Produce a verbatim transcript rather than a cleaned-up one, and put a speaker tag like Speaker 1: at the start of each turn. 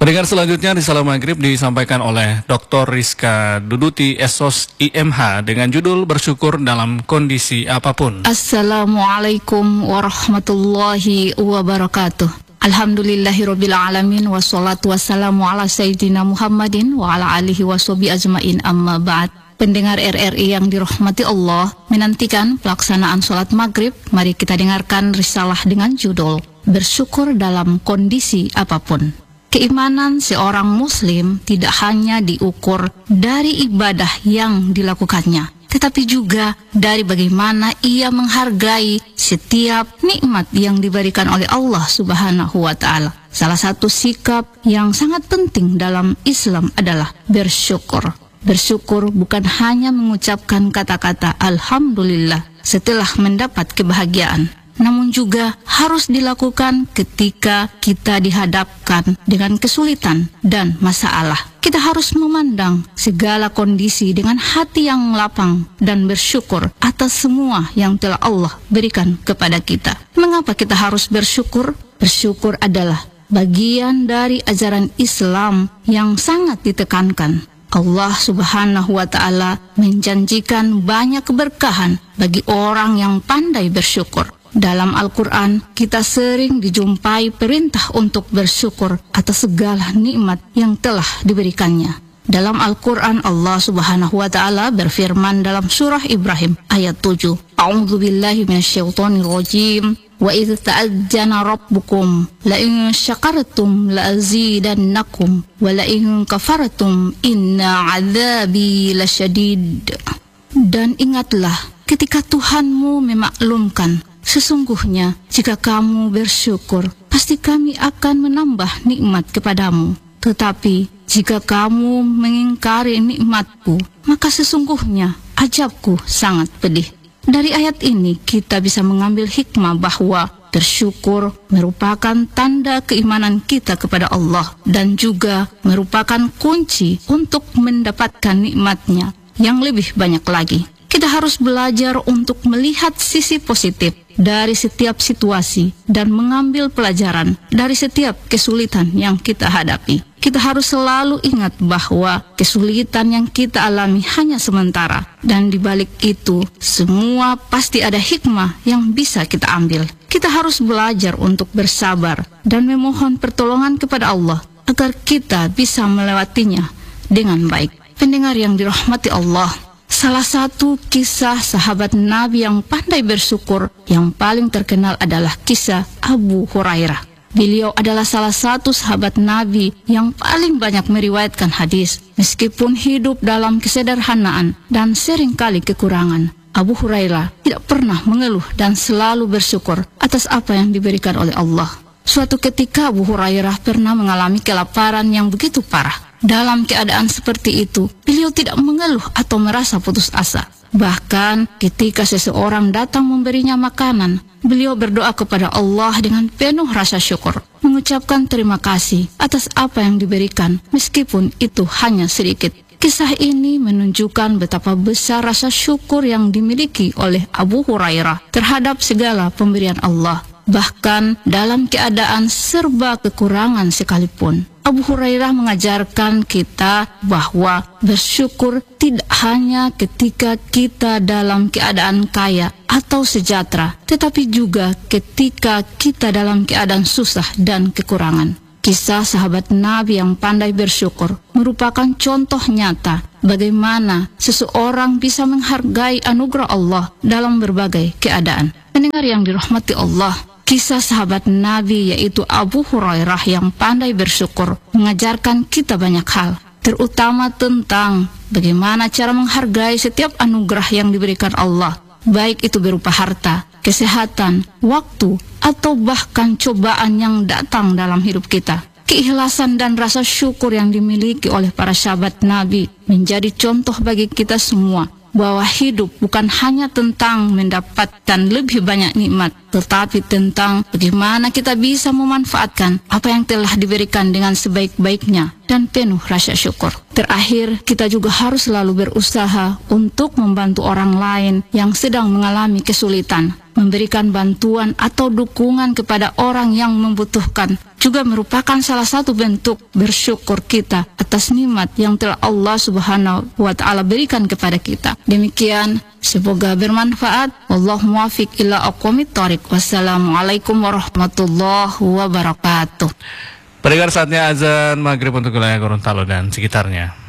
Speaker 1: Pendengar selanjutnya Risalah Maghrib disampaikan oleh Doktor Rizka Duduti S O S I M H dengan judul Bersyukur dalam Kondisi Apapun.
Speaker 2: Assalamualaikum warahmatullahi wabarakatuh. Alhamdulillahirabbil alamin wassalatu wassalamu ala sayyidina Muhammadin wa ala alihi washabihi ajmain, amma ba'd. Pendengar R R I yang dirahmati Allah, menantikan pelaksanaan sholat maghrib, mari kita dengarkan risalah dengan judul Bersyukur dalam Kondisi Apapun. Keimanan seorang muslim tidak hanya diukur dari ibadah yang dilakukannya, tetapi juga dari bagaimana ia menghargai setiap nikmat yang diberikan oleh Allah Subhanahu wa Ta'ala. Salah satu sikap yang sangat penting dalam Islam adalah bersyukur. Bersyukur bukan hanya mengucapkan kata-kata Alhamdulillah setelah mendapat kebahagiaan, namun juga harus dilakukan ketika kita dihadapkan dengan kesulitan dan masalah. Kita harus memandang segala kondisi dengan hati yang lapang dan bersyukur atas semua yang telah Allah berikan kepada kita. Mengapa kita harus bersyukur? Bersyukur adalah bagian dari ajaran Islam yang sangat ditekankan. Allah Subhanahu wa Ta'ala menjanjikan banyak keberkahan bagi orang yang pandai bersyukur. Dalam Al-Quran, kita sering dijumpai perintah untuk bersyukur atas segala nikmat yang telah diberikannya. Dalam Al-Quran, Allah Subhanahu wa Ta'ala berfirman dalam surah Ibrahim ayat tujuh. A'udzu billahi minasyaitonir rajim. Wa idz ta'adzana rabbukum la in syakartum la azidannakum wa la in kafartum inna 'adzabi lasyadid. Dan ingatlah ketika Tuhanmu memaklumkan, sesungguhnya jika kamu bersyukur, pasti kami akan menambah nikmat kepadamu. Tetapi jika kamu mengingkari nikmatku, maka sesungguhnya azabku sangat pedih. Dari ayat ini kita bisa mengambil hikmah bahwa bersyukur merupakan tanda keimanan kita kepada Allah dan juga merupakan kunci untuk mendapatkan nikmatnya yang lebih banyak lagi. Kita harus belajar untuk melihat sisi positif dari setiap situasi dan mengambil pelajaran dari setiap kesulitan yang kita hadapi. Kita harus selalu ingat bahwa kesulitan yang kita alami hanya sementara, dan di balik itu semua pasti ada hikmah yang bisa kita ambil. Kita harus belajar untuk bersabar dan memohon pertolongan kepada Allah agar kita bisa melewatinya dengan baik. Pendengar yang dirahmati Allah, salah satu kisah sahabat Nabi yang pandai bersyukur yang paling terkenal adalah kisah Abu Hurairah. Beliau adalah salah satu sahabat Nabi yang paling banyak meriwayatkan hadis. Meskipun hidup dalam kesederhanaan dan seringkali kekurangan, Abu Hurairah tidak pernah mengeluh dan selalu bersyukur atas apa yang diberikan oleh Allah. Suatu ketika Abu Hurairah pernah mengalami kelaparan yang begitu parah. Dalam keadaan seperti itu, beliau tidak mengeluh atau merasa putus asa. Bahkan ketika seseorang datang memberinya makanan, beliau berdoa kepada Allah dengan penuh rasa syukur, mengucapkan terima kasih atas apa yang diberikan, meskipun itu hanya sedikit. Kisah ini menunjukkan betapa besar rasa syukur yang dimiliki oleh Abu Hurairah terhadap segala pemberian Allah, bahkan dalam keadaan serba kekurangan sekalipun. Abu Hurairah mengajarkan kita bahwa bersyukur tidak hanya ketika kita dalam keadaan kaya atau sejahtera, tetapi juga ketika kita dalam keadaan susah dan kekurangan. Kisah sahabat Nabi yang pandai bersyukur merupakan contoh nyata bagaimana seseorang bisa menghargai anugerah Allah dalam berbagai keadaan. Pendengar yang dirahmati Allah, kisah sahabat Nabi yaitu Abu Hurairah yang pandai bersyukur mengajarkan kita banyak hal, terutama tentang bagaimana cara menghargai setiap anugerah yang diberikan Allah, baik itu berupa harta, kesehatan, waktu, atau bahkan cobaan yang datang dalam hidup kita. Keikhlasan dan rasa syukur yang dimiliki oleh para sahabat Nabi menjadi contoh bagi kita semua bahwa hidup bukan hanya tentang mendapatkan lebih banyak nikmat, tetapi tentang bagaimana kita bisa memanfaatkan apa yang telah diberikan dengan sebaik-baiknya dan penuh rasa syukur. Terakhir, kita juga harus selalu berusaha untuk membantu orang lain yang sedang mengalami kesulitan. memberikan bantuan atau dukungan kepada orang yang membutuhkan juga merupakan salah satu bentuk bersyukur kita atas nikmat yang telah Allah Subhanahu wa taala berikan kepada kita. Demikian, semoga bermanfaat. Wallahu muwaffiq ila aqwamit thoriq. Wassalamualaikum warahmatullahi wabarakatuh.
Speaker 1: Pendengar, saatnya azan maghrib untuk wilayah Gorontalo dan sekitarnya.